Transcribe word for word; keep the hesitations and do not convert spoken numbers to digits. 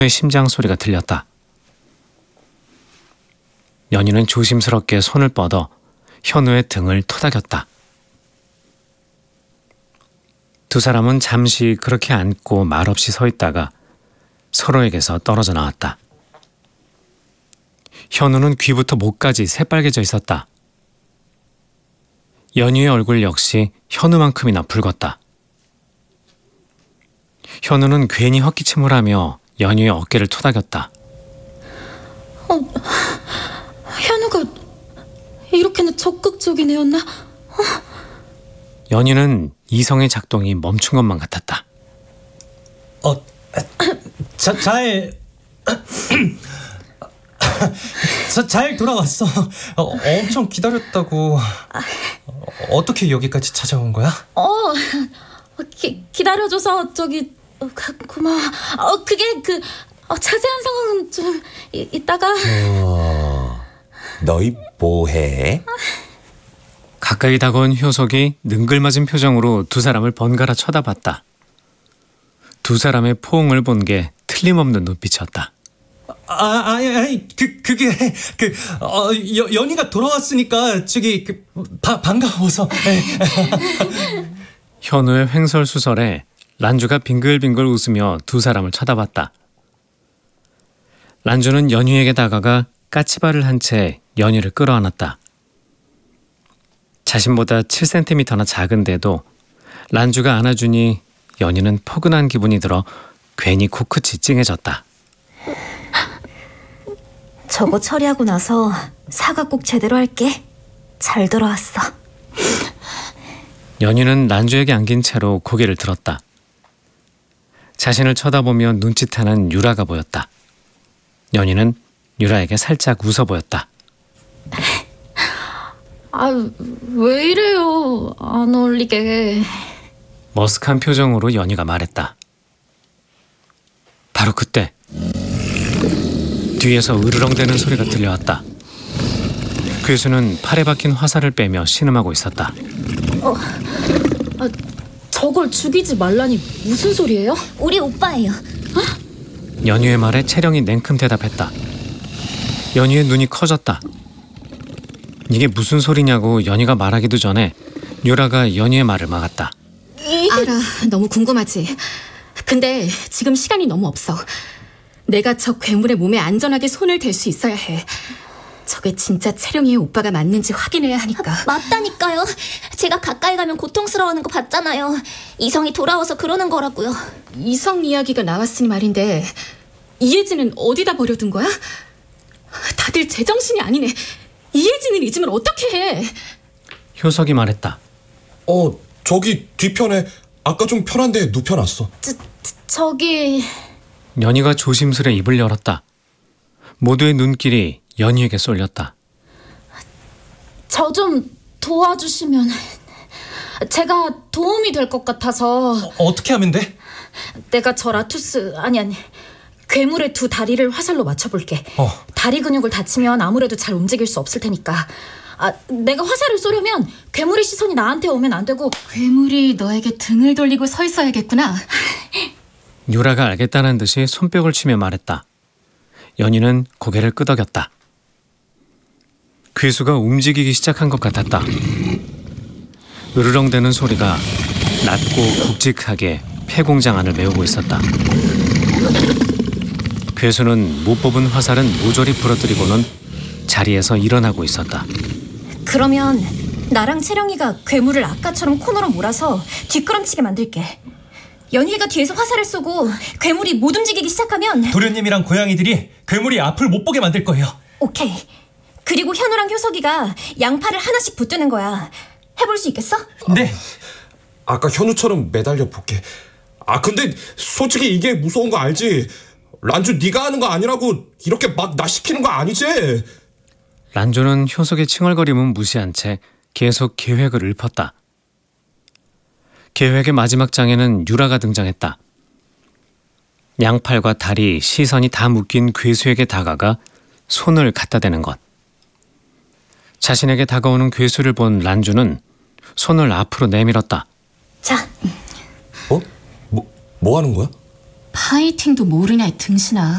심장 소리가 들렸다. 연희는 조심스럽게 손을 뻗어 현우의 등을 토닥였다. 두 사람은 잠시 그렇게 앉고 말없이 서 있다가 서로에게서 떨어져 나왔다. 현우는 귀부터 목까지 새빨개져 있었다. 연희의 얼굴 역시 현우만큼이나 붉었다. 현우는 괜히 헛기침을 하며 연희의 어깨를 토닥였다. 어, 현우가 이렇게나 적극적인 애였나? 어? 연희는 이성의 작동이 멈춘 것만 같았다. 어, 자, 잘, 자, 잘 돌아왔어. 어, 엄청 기다렸다고. 어, 어떻게 여기까지 찾아온 거야? 어, 기, 기다려줘서 저기 어, 고마워. 어, 그게 그 어, 자세한 상황은 좀 이, 이따가. 어, 너희 뭐해? 가까이 다가온 효석이 능글맞은 표정으로 두 사람을 번갈아 쳐다봤다. 두 사람의 포옹을 본 게 틀림없는 눈빛이었다. 아, 아니, 아니, 그, 그게, 그, 어, 여, 연희가 돌아왔으니까, 저기, 그, 바, 반가워서. 현우의 횡설수설에 란주가 빙글빙글 웃으며 두 사람을 쳐다봤다. 란주는 연희에게 다가가 까치발을 한 채 연희를 끌어안았다. 자신보다 칠 센티미터나 작은데도 란주가 안아주니 연희는 포근한 기분이 들어 괜히 코끝이 찡해졌다. 저거 처리하고 나서 사과 꼭 제대로 할게. 잘 돌아왔어. 연희는 란주에게 안긴 채로 고개를 들었다. 자신을 쳐다보며 눈짓하는 유라가 보였다. 연희는 유라에게 살짝 웃어 보였다. 아, 왜 이래요? 안 어울리게. 머쓱한 표정으로 연희가 말했다. 바로 그때 뒤에서 으르렁대는 소리가 들려왔다. 괴수는 팔에 박힌 화살을 빼며 신음하고 있었다. 어, 아, 저걸 죽이지 말라니 무슨 소리예요? 우리 오빠예요. 연희의 말에 채령이 냉큼 대답했다. 연희의 눈이 커졌다. 이게 무슨 소리냐고 연희가 말하기도 전에 유라가 연희의 말을 막았다. 알아, 너무 궁금하지. 근데 지금 시간이 너무 없어. 내가 저 괴물의 몸에 안전하게 손을 댈 수 있어야 해. 저게 진짜 채령이의 오빠가 맞는지 확인해야 하니까. 맞다니까요. 제가 가까이 가면 고통스러워하는 거 봤잖아요. 이성이 돌아와서 그러는 거라고요. 이성 이야기가 나왔으니 말인데 이혜진은 어디다 버려둔 거야? 다들 제정신이 아니네. 이혜진을 잊으면 어떻게 해? 효석이 말했다. 어, 저기 뒤편에 아까 좀 편한데 눕혀놨어. 저, 저기... 연희가 조심스레 입을 열었다. 모두의 눈길이 연희에게 쏠렸다. 저 좀 도와주시면... 제가 도움이 될 것 같아서... 어, 어떻게 하면 돼? 내가 저 라투스... 아니 아니... 괴물의 두 다리를 화살로 맞춰볼게. 어. 다리 근육을 다치면 아무래도 잘 움직일 수 없을 테니까. 아, 내가 화살을 쏘려면 괴물의 시선이 나한테 오면 안 되고. 괴물이 너에게 등을 돌리고 서 있어야겠구나. 유라가 알겠다는 듯이 손뼉을 치며 말했다. 연희는 고개를 끄덕였다. 괴수가 움직이기 시작한 것 같았다. 으르렁대는 소리가 낮고 굵직하게 폐공장 안을 메우고 있었다. 괴수는 못 뽑은 화살은 모조리 부러뜨리고는 자리에서 일어나고 있었다. 그러면 나랑 채령이가 괴물을 아까처럼 코너로 몰아서 뒷걸음치게 만들게. 연희가 뒤에서 화살을 쏘고 괴물이 못 움직이기 시작하면 도련님이랑 고양이들이 괴물이 앞을 못 보게 만들 거예요. 오케이. 그리고 현우랑 효석이가 양팔을 하나씩 붙드는 거야. 해볼 수 있겠어? 네. 아까 현우처럼 매달려 볼게. 아, 근데 솔직히 이게 무서운 거 알지? 란주 네가 하는 거 아니라고 이렇게 막 나 시키는 거 아니지? 란조는 효석의 칭얼거림은 무시한 채 계속 계획을 읊었다. 계획의 마지막 장에는 유라가 등장했다. 양팔과 다리, 시선이 다 묶인 괴수에게 다가가 손을 갖다 대는 것. 자신에게 다가오는 괴수를 본 란주는 손을 앞으로 내밀었다. 자, 어? 뭐, 뭐 하는 거야? 파이팅도 모르냐 이 등신아.